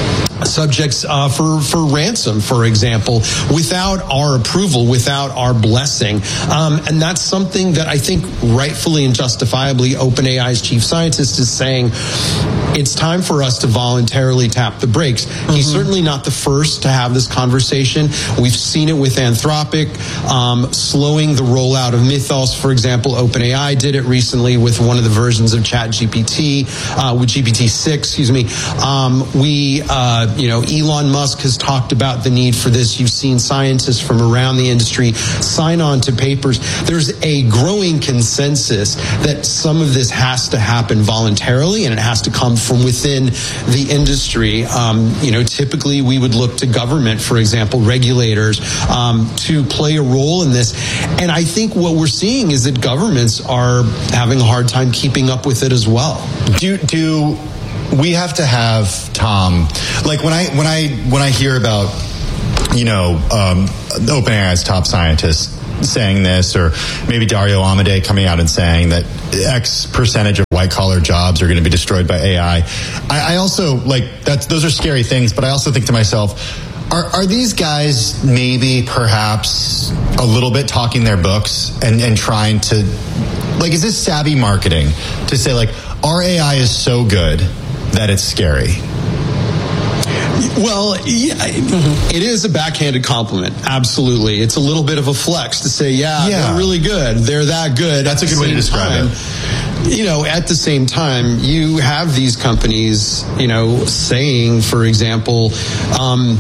subjects uh, for, for ransom, for example, without our approval, without our blessing. Um, and that's something that I think rightfully and justifiably OpenAI's chief scientist is saying, it's time for us to voluntarily tap the brakes. Mm-hmm. He's certainly not the first to have this conversation. We've seen it with Anthropic, um, slowing the rollout of Mythos, for example. OpenAI did it recently with one of the versions of ChatGPT, uh, with G P T six, excuse me. Um, we, uh, you know, Elon Musk has talked about the need for this. You've seen scientists from around the industry sign on to papers. There's a growing consensus that some of this has to happen voluntarily and it has to come from within the industry. Um, you know, typically we would look to government, for example, regulators, um, to play a role in this. And I think what we're seeing is that governments are having a hard time keeping up with it as well. Do do we have to have, Tom, like when I when I when I hear about, you know, um, OpenAI's top scientists saying this, or maybe Dario Amodei coming out and saying that X percentage of white collar jobs are going to be destroyed by A I. I, I also like that's those are scary things, but I also think to myself, are are these guys maybe perhaps a little bit talking their books and, and trying to, like, is this savvy marketing to say like our A I is so good that it's scary? Well, yeah, it is a backhanded compliment. Absolutely. It's a little bit of a flex to say, yeah, yeah. they're really good. They're that good. That's a good way to describe time, it. You know, at the same time, you have these companies, you know, saying, for example, um,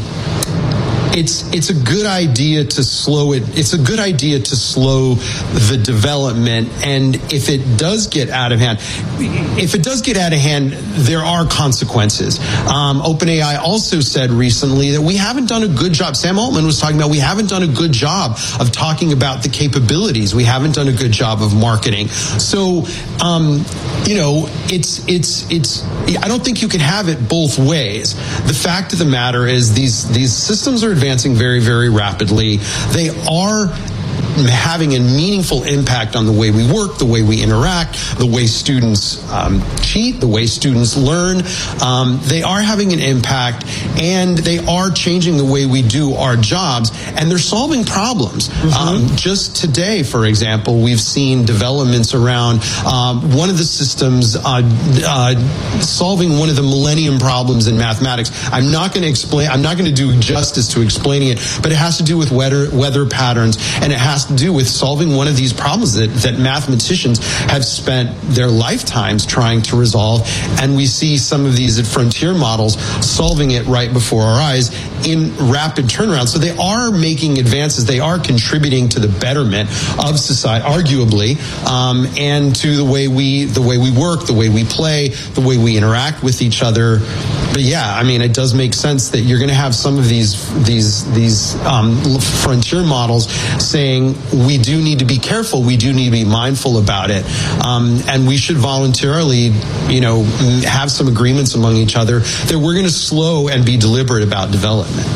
It's it's a good idea to slow it. It's a good idea to slow the development. And if it does get out of hand, if it does get out of hand, there are consequences. Um, OpenAI also said recently that we haven't done a good job. Sam Altman was talking about we haven't done a good job of talking about the capabilities. We haven't done a good job of marketing. So, um, you know, it's it's it's. I don't think you can have it both ways. The fact of the matter is these these systems are advancing very, very rapidly. They are having a meaningful impact on the way we work, the way we interact, the way students um, cheat, the way students learn. Um, they are having an impact, and they are changing the way we do our jobs, and they're solving problems. Mm-hmm. Um, just today, for example, we've seen developments around um, one of the systems uh, uh, solving one of the millennium problems in mathematics. I'm not going to explain, I'm not going to do justice to explaining it, but it has to do with weather, weather patterns, and it has to do with solving one of these problems that, that mathematicians have spent their lifetimes trying to resolve. And we see some of these frontier models solving it right before our eyes in rapid turnaround. So they are making advances. They are contributing to the betterment of society, arguably, um, and to the way we the way we work, the way we play, the way we interact with each other. But yeah, I mean, it does make sense that you're going to have some of these these these um, frontier models saying we do need to be careful, we do need to be mindful about it, um, and we should voluntarily, you know, have some agreements among each other that we're going to slow and be deliberate about development.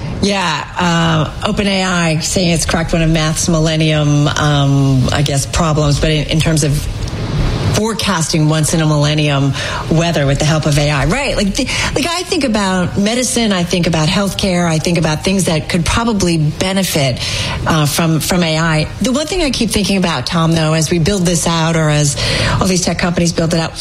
Yeah, uh, OpenAI saying it's cracked one of math's millennium, um, I guess, problems, but in, in terms of forecasting once in a millennium weather with the help of A I, right? Like, the, like I think about medicine, I think about healthcare, I think about things that could probably benefit uh, from from A I. The one thing I keep thinking about, Tom, though, as we build this out, or as all these tech companies build it out,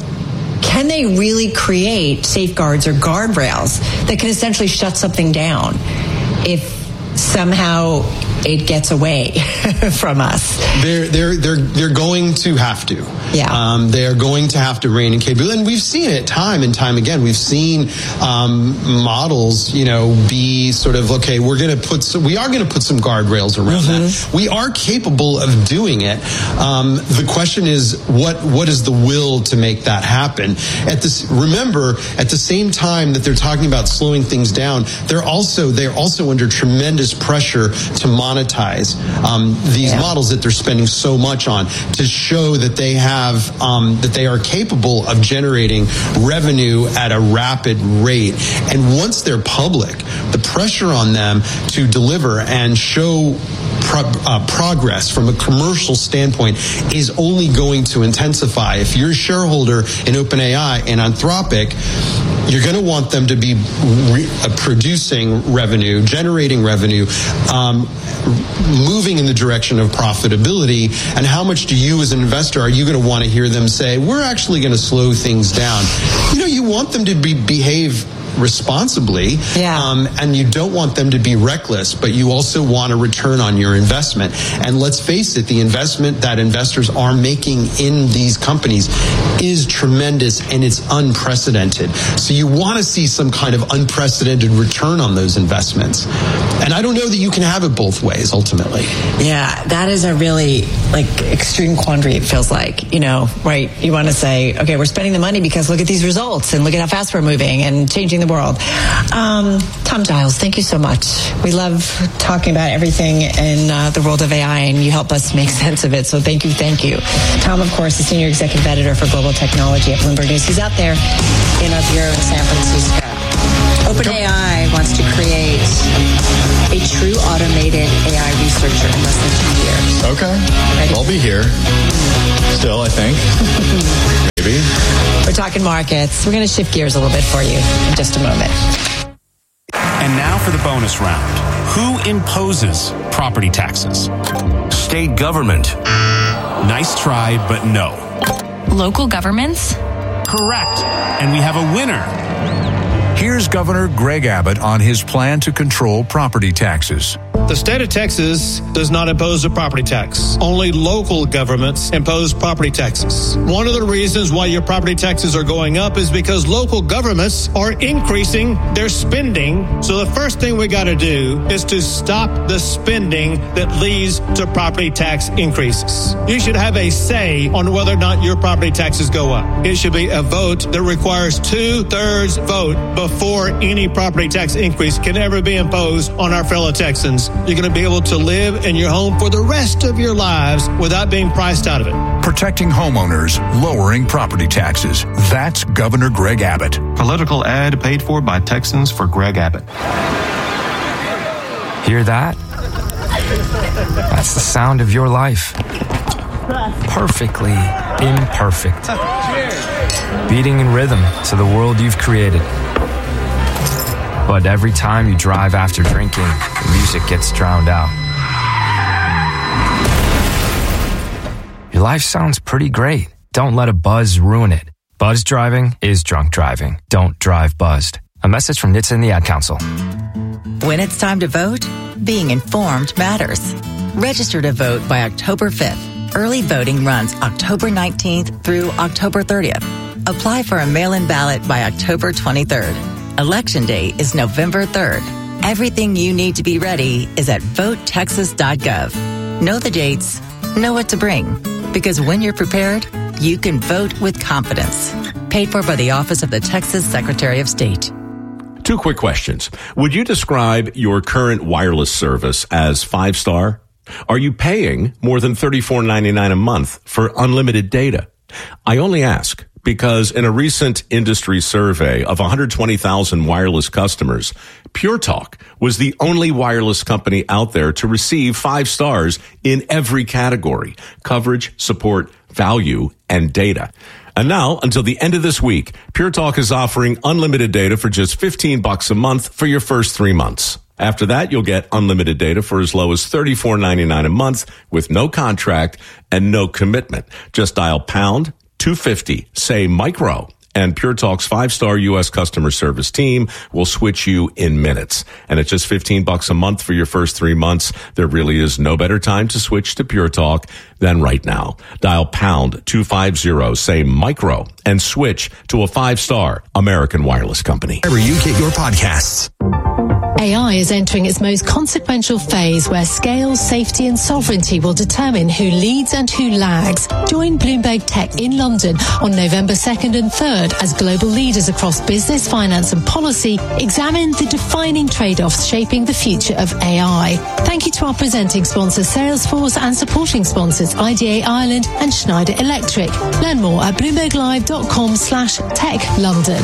can they really create safeguards or guardrails that can essentially shut something down if somehow it gets away from us? They're they're they're they're going to have to. Yeah. Um, they are going to have to rein in capability, and we've seen it time and time again. We've seen um, models, you know, be sort of okay. We're going to put some, we are going to put some guardrails around mm-hmm. that. We are capable of doing it. Um, the question is, what what is the will to make that happen? At this, remember, at the same time that they're talking about slowing things down, they're also they're also under tremendous pressure to monetize um, these yeah. models that they're spending so much on, to show that they have um, that they are capable of generating revenue at a rapid rate. And once they're public, the pressure on them to deliver and show Pro, uh, progress from a commercial standpoint is only going to intensify. If you're a shareholder in OpenAI and Anthropic, you're going to want them to be re- uh, producing revenue, generating revenue, um, moving in the direction of profitability. And how much do you as an investor, are you going to want to hear them say, we're actually going to slow things down? You know, you want them to be, behave responsibly. Yeah. Um, and you don't want them to be reckless, but you also want a return on your investment. And let's face it, the investment that investors are making in these companies is tremendous and it's unprecedented. So you want to see some kind of unprecedented return on those investments. And I don't know that you can have it both ways, ultimately. Yeah, that is a really, like, extreme quandary, it feels like. You know, right? You want to say, okay, we're spending the money because look at these results and look at how fast we're moving and changing the world. Um, Tom Giles, thank you so much. We love talking about everything in uh, the world of A I, and you help us make sense of it. So thank you, thank you. Tom, of course, is Senior Executive Editor for Global Technology at Bloomberg News. He's out there in our bureau in San Francisco. OpenAI wants to create a true automated A I researcher in less than two years. Okay. Ready? I'll be here. Still, I think. Maybe. We're talking markets. We're going to shift gears a little bit for you in just a moment. And now for the bonus round. Who imposes property taxes? State government. Nice try, but no. Local governments? Correct. And we have a winner. Here's Governor Greg Abbott on his plan to control property taxes. The state of Texas does not impose a property tax. Only local governments impose property taxes. One of the reasons why your property taxes are going up is because local governments are increasing their spending. So the first thing we got to do is to stop the spending that leads to property tax increases. You should have a say on whether or not your property taxes go up. It should be a vote that requires two-thirds vote before any property tax increase can ever be imposed on our fellow Texans. You're going to be able to live in your home for the rest of your lives without being priced out of it. Protecting homeowners, lowering property taxes. That's Governor Greg Abbott. Political ad paid for by Texans for Greg Abbott. Hear that? That's the sound of your life. Perfectly imperfect. Beating in rhythm to the world you've created. But every time you drive after drinking, the music gets drowned out. Your life sounds pretty great. Don't let a buzz ruin it. Buzz driving is drunk driving. Don't drive buzzed. A message from N H T S A and the Ad Council. When it's time to vote, being informed matters. Register to vote by October fifth. Early voting runs October nineteenth through October thirtieth. Apply for a mail-in ballot by October twenty-third. Election Day is November third. Everything you need to be ready is at vote texas dot gov. Know the dates, know what to bring, because when you're prepared, you can vote with confidence. Paid for by the Office of the Texas Secretary of State. Two quick questions. Would you describe your current wireless service as five-star? Are you paying more than thirty-four ninety-nine a month for unlimited data? I only ask because in a recent industry survey of one hundred twenty thousand wireless customers, Pure Talk was the only wireless company out there to receive five stars in every category: coverage, support, value, and data. And now, until the end of this week, Pure Talk is offering unlimited data for just fifteen bucks a month for your first three months. After that, you'll get unlimited data for as low as thirty-four ninety-nine a month with no contract and no commitment. Just dial pound two fifty, say micro, and Pure Talk's five-star U S customer service team will switch you in minutes. And at just fifteen bucks a month for your first three months, there really is no better time to switch to Pure Talk than right now. Dial pound two fifty, say micro, and switch to a five-star American wireless company. Wherever you get your podcasts. A I is entering its most consequential phase where scale, safety and sovereignty will determine who leads and who lags. Join Bloomberg Tech in London on November second and third as global leaders across business, finance and policy examine the defining trade-offs shaping the future of A I. Thank you to our presenting sponsors Salesforce and supporting sponsors I D A Ireland and Schneider Electric. Learn more at bloomberglive.com slash tech London.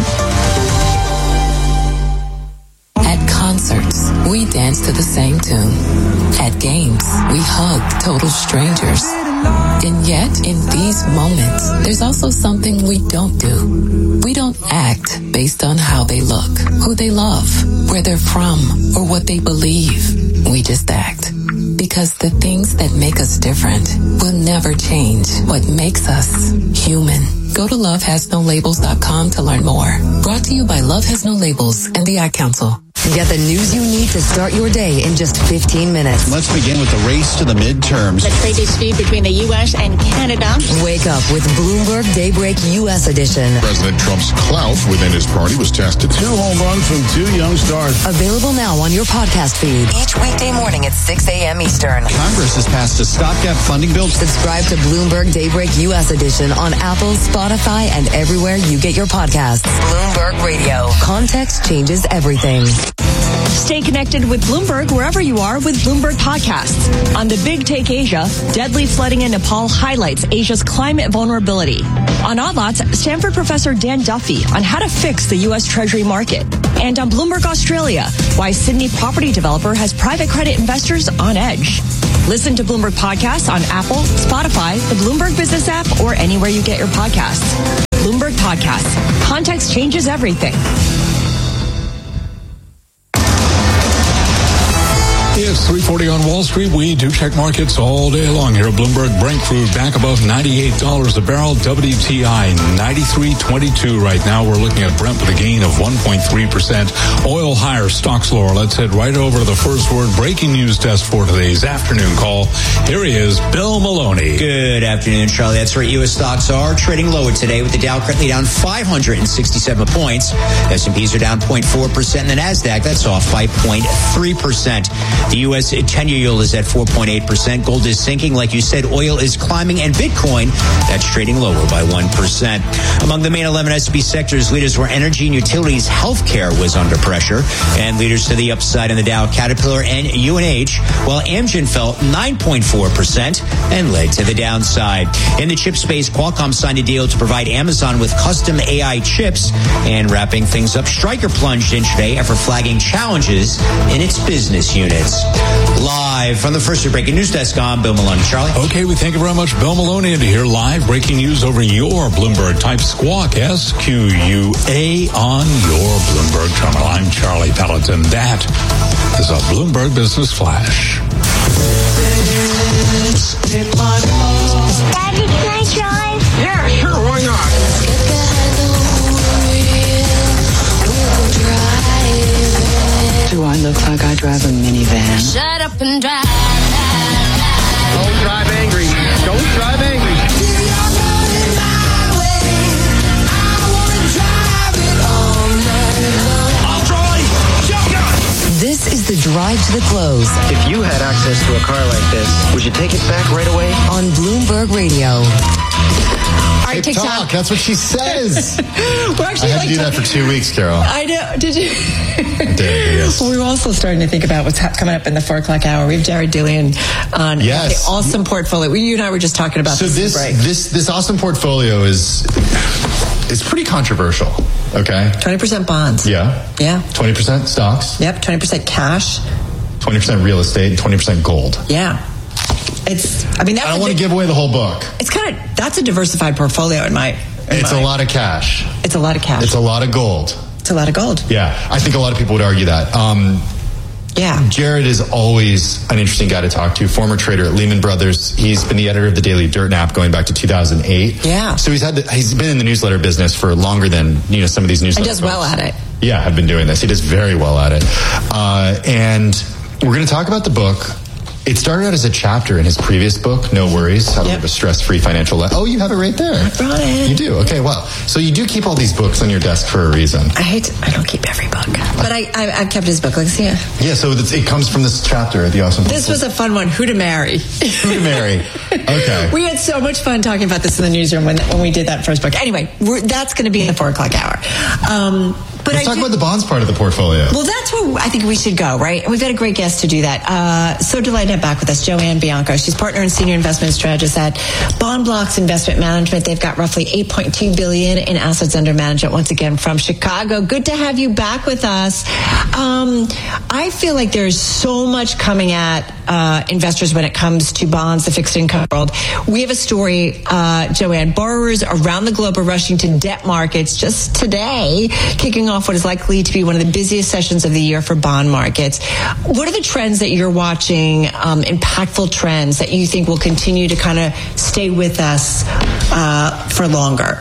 At concerts, we dance to the same tune. At games, we hug total strangers. And yet, in these moments, there's also something we don't do. We don't act based on how they look, who they love, where they're from, or what they believe. We just act. Because the things that make us different will never change what makes us human. Go to love has no labels dot com to learn more. Brought to you by Love Has No Labels and the Ad Council. Get the news you need to start your day in just fifteen minutes. Let's begin with the race to the midterms. The trade dispute between the U S and Canada. Wake up with Bloomberg Daybreak U S edition. President Trump's clout within his party was tested. Two home runs from two young stars. Available now on your podcast feed. Each weekday morning at six a.m. Eastern. Congress has passed a stopgap funding bill. Subscribe to Bloomberg Daybreak U S edition on Apple, Spotify, and everywhere you get your podcasts. Bloomberg Radio. Context changes everything. Stay connected with Bloomberg wherever you are with Bloomberg Podcasts. On the Big Take Asia, deadly flooding in Nepal highlights Asia's climate vulnerability. On Odd Lots, Stanford professor Dan Duffy on how to fix the U S Treasury market. And on Bloomberg Australia, why Sydney property developer has private credit investors on edge. Listen to Bloomberg Podcasts on Apple, Spotify, the Bloomberg Business app, or anywhere you get your podcasts. Bloomberg Podcasts. Context changes everything. It's three forty on Wall Street. We do check markets all day long here at Bloomberg. Brent crude back above ninety-eight dollars a barrel. W T I ninety-three twenty-two right now. We're looking at Brent with a gain of one point three percent. Oil higher, stocks lower. Let's head right over to the first word breaking news desk for today's afternoon call. Here he is, Bill Maloney. Good afternoon, Charlie. That's right. U S stocks are trading lower today with the Dow currently down five hundred sixty-seven points. S and P's are down zero point four percent and the NASDAQ, that's off by zero point three percent. The U S ten-year yield is at four point eight percent. Gold is sinking. Like you said, oil is climbing. And Bitcoin, that's trading lower by one percent. Among the main eleven S and P sectors, leaders were energy and utilities. Healthcare was under pressure. And leaders to the upside in the Dow, Caterpillar and U N H, while Amgen fell nine point four percent and led to the downside. In the chip space, Qualcomm signed a deal to provide Amazon with custom A I chips. And wrapping things up, Stryker plunged in today after flagging challenges in its business units. Live from the first breaking news desk, I'm Bill Maloney. Charlie? Okay, we thank you very much, Bill Maloney, and to hear live breaking news over your Bloomberg type squawk, S Q U A on your Bloomberg terminal. I'm Charlie Pelleton. That is a Bloomberg Business Flash. Daddy, can I drive? Yeah, sure, why not? Do I look like I drive a minivan? Shut up and drive. Don't drive angry. Don't drive angry. I'll drive. Shotgun. This is the drive to the close. If you had access to a car like this, would you take it back right away? On Bloomberg Radio. All right, TikTok. TikTok. That's what she says. We're actually I had like to do that for two weeks, Carol. I know. Did you? I did, yes. We're also starting to think about what's ha- coming up in the four o'clock hour. We have Jared Dillian on Yes. the awesome portfolio. You and I were just talking about So this. this break. this this awesome portfolio is is pretty controversial. Okay. twenty percent bonds. Yeah. Yeah. Twenty percent stocks. Yep. twenty percent cash. Twenty percent real estate. Twenty percent gold. Yeah. It's. I mean, that's I don't a want to di- give away the whole book. It's kind of that's a diversified portfolio in my. In It's my, a lot of cash. It's a lot of cash. It's a lot of gold. It's a lot of gold. Yeah, I think a lot of people would argue that. Um, yeah. Jared is always an interesting guy to talk to. Former trader at Lehman Brothers. He's been the editor of the Daily Dirt Nap going back to two thousand eight. Yeah. So he's had the, he's been in the newsletter business for longer than you know some of these newsletters. And does well at it. Yeah, have been doing this. He does very well at it. Uh, and we're going to talk about the book. It started out as a chapter in his previous book, No Worries, How to Live a Stress-Free Financial Life. Oh, you have it right there. I brought it. You do? Okay, well. So you do keep all these books on your desk for a reason. I hate. To, I don't keep every book, but I, I I've kept his book. Let's see it. Yeah, so it's, it comes from this chapter at the Awesome Book. This was a fun one. Who to marry? Who to marry? Okay. We had so much fun talking about this in the newsroom when when we did that first book. Anyway, we're, that's going to be in the four o'clock hour. Um, But Let's I talk do, about the bonds part of the portfolio. Well, that's where I think we should go, right? And we've got a great guest to do that. Uh, so delighted to have back with us Joanne Bianco. She's partner and senior investment strategist at Bond Blocks Investment Management. They've got roughly eight point two billion dollars in assets under management, once again from Chicago. Good to have you back with us. Um, I feel like there's so much coming at uh, investors when it comes to bonds, the fixed income world. We have a story, uh, Joanne. Borrowers around the globe are rushing to debt markets just today, kicking off what is likely to be one of the busiest sessions of the year for bond markets. What are the trends that you're watching, um, impactful trends that you think will continue to kind of stay with us uh, for longer?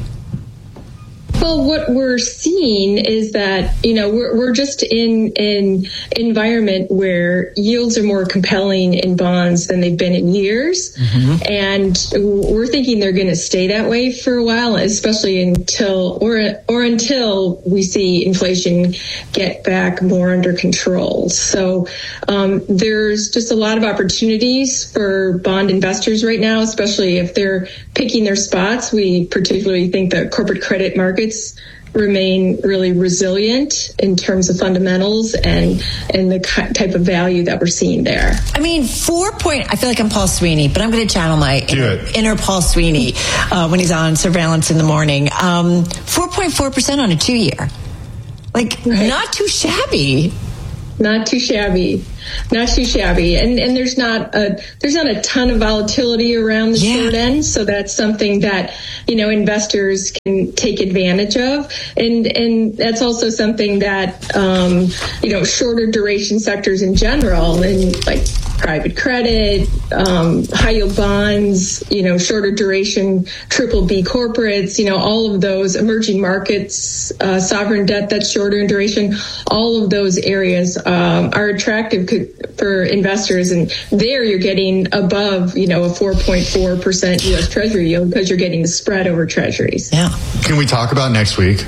Well, what we're seeing is that, you know, we're, we're just in an environment where yields are more compelling in bonds than they've been in years. Mm-hmm. And we're thinking they're going to stay that way for a while, especially until or or until we see inflation get back more under control. So um, there's just a lot of opportunities for bond investors right now, especially if they're picking their spots. We particularly think that corporate credit markets remain really resilient in terms of fundamentals and and the type of value that we're seeing there. I mean, four point. I feel like I'm Paul Sweeney, but I'm going to channel my inner, inner Paul Sweeney uh, when he's on Surveillance in the Morning. Um, four point four percent on a two-year, like right. Not too shabby. Not too shabby. Not too shabby. And and there's not a there's not a ton of volatility around the yeah. short end, so that's something that, you know, investors can take advantage of. And and that's also something that um, you know, shorter duration sectors in general, and like private credit, um, high yield bonds, you know, shorter duration triple B corporates, you know, all of those emerging markets, uh, sovereign debt that's shorter in duration, all of those areas um, are attractive for investors, and there you're getting above, you know, a four point four percent U S Treasury yield because you're getting the spread over Treasuries. Yeah. Can we talk about next week?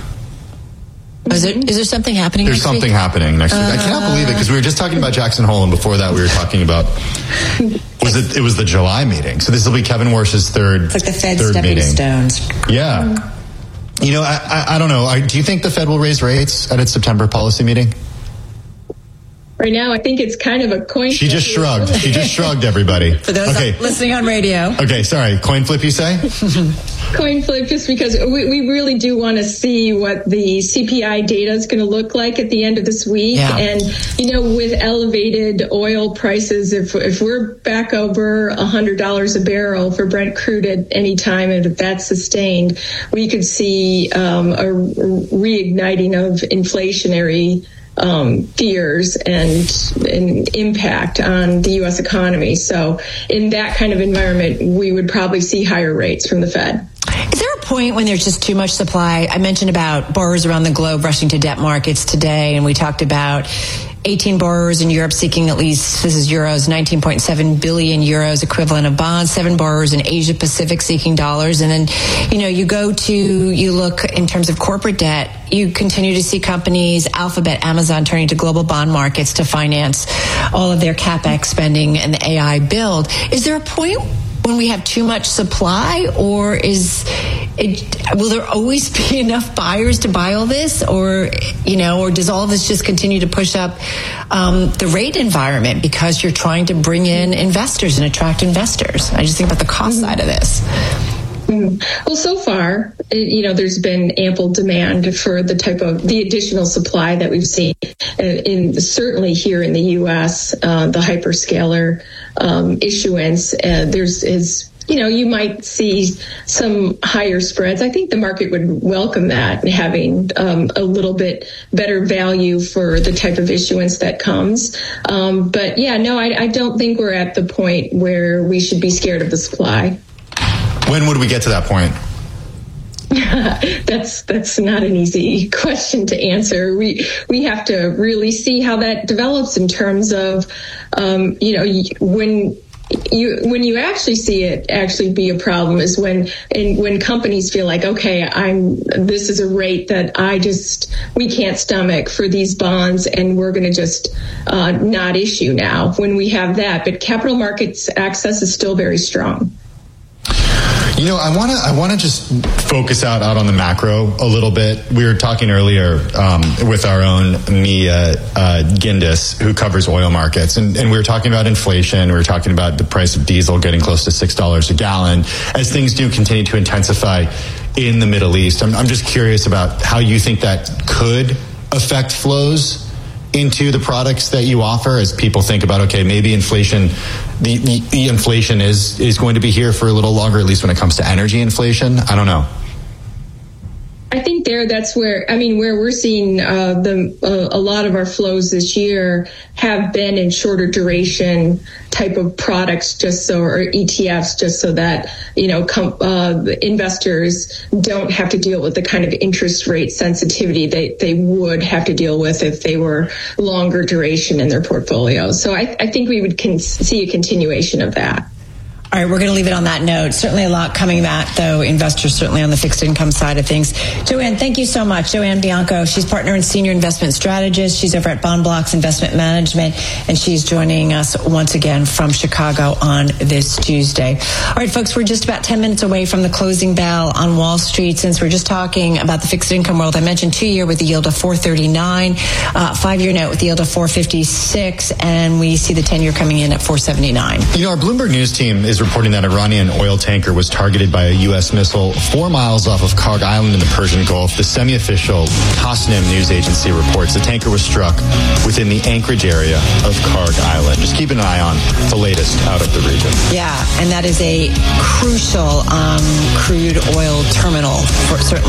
Is there, is there something happening There's next something week? happening next week. Uh, I cannot believe it, because we were just talking about Jackson Hole, and before that we were talking about, was it, it was the July meeting. So this will be Kevin Warsh's third It's like the Fed third stepping meeting. stones. Yeah. Mm-hmm. You know, I, I, I don't know. I, do you think the Fed will raise rates at its September policy meeting? Right now, I think it's kind of a coin She flip. just shrugged. She just shrugged, everybody. For those okay. listening on radio. Okay, sorry. Coin flip, you say? Coin flip, just because we, we really do want to see what the C P I data is going to look like at the end of this week. Yeah. And, you know, with elevated oil prices, if if we're back over one hundred dollars a barrel for Brent crude at any time, and if that's sustained, we could see um, a reigniting of inflationary Um, fears and an impact on the U S economy. So in that kind of environment, we would probably see higher rates from the Fed. Is there a point when there's just too much supply? I mentioned about borrowers around the globe rushing to debt markets today, and we talked about eighteen borrowers in Europe seeking at least, this is euros, nineteen point seven billion euros equivalent of bonds, seven borrowers in Asia Pacific seeking dollars. And then, you know, you go to, you look in terms of corporate debt, you continue to see companies, Alphabet, Amazon, turning to global bond markets to finance all of their CapEx spending and the A I build. Is there a point when we have too much supply, or is it, will there always be enough buyers to buy all this, or, you know, or does all of this just continue to push up um, the rate environment because you're trying to bring in investors and attract investors? I just think about the cost mm-hmm. side of this. Well, so far, you know, there's been ample demand for the type of the additional supply that we've seen in certainly here in the U S, uh, the hyperscaler um, issuance. Uh, there's is. You know, you might see some higher spreads. I think the market would welcome that, having um, a little bit better value for the type of issuance that comes. Um, but yeah, no, I, I don't think we're at the point where we should be scared of the supply. When would we get to that point? that's that's not an easy question to answer. We we have to really see how that develops in terms of, um, you know, when. You, when you actually see it actually be a problem is when and when companies feel like, okay, I'm this is a rate that I just we can't stomach for these bonds, and we're going to just uh, not issue now. When we have that, but capital markets access is still very strong. You know, I want to I want to just focus out, out on the macro a little bit. We were talking earlier um, with our own Mia uh, Gindis, who covers oil markets, and, and we were talking about inflation. We were talking about the price of diesel getting close to six dollars a gallon as things do continue to intensify in the Middle East. I'm, I'm just curious about how you think that could affect flows into the products that you offer as people think about, okay, maybe inflation, the, the, the inflation is, is going to be here for a little longer, at least when it comes to energy inflation. I don't know. I think there, that's where, I mean, where we're seeing uh, the uh, a lot of our flows this year have been in shorter duration type of products, just so, or E T Fs, just so that, you know, com- uh, investors don't have to deal with the kind of interest rate sensitivity they, they would have to deal with if they were longer duration in their portfolios. So I, I think we would con- see a continuation of that. All right, we're going to leave it on that note. Certainly a lot coming back, though, investors certainly on the fixed income side of things. Joanne, thank you so much. Joanne Bianco, she's partner and senior investment strategist. She's over at Bond Blocks Investment Management, and she's joining us once again from Chicago on this Tuesday. All right, folks, we're just about ten minutes away from the closing bell on Wall Street. Since we're just talking about the fixed income world, I mentioned two-year with a yield of four thirty-nine, uh, five-year note with a yield of four fifty-six, and we see the ten-year coming in at four seventy-nine. You know, our Bloomberg News team is reporting that Iranian oil tanker was targeted by a U S missile four miles off of Karg Island in the Persian Gulf. The semi-official Tasnim news agency reports the tanker was struck within the Anchorage area of Karg Island. Just keep an eye on the latest out of the region. Yeah, and that is a crucial um, crude oil terminal, for, certainly